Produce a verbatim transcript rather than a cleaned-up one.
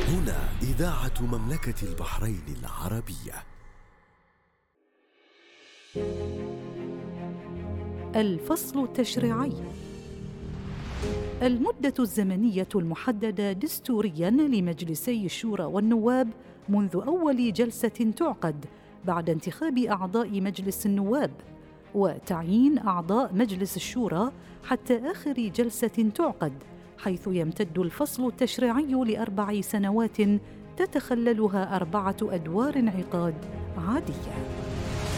هنا إذاعة مملكة البحرين العربية. الفصل التشريعي. المدة الزمنية المحددة دستورياً لمجلسي الشورى والنواب منذ أول جلسة تعقد بعد انتخاب أعضاء مجلس النواب، وتعيين أعضاء مجلس الشورى حتى آخر جلسة تعقد، حيث يمتد الفصل التشريعي لأربع سنوات تتخللها أربعة أدوار انعقاد عادية.